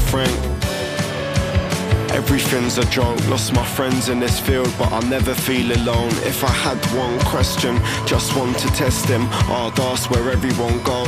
frank. Everything's a joke, lost my friends in this field, but I'll never feel alone. If I had one question, just one to test him, I'd ask where everyone goes.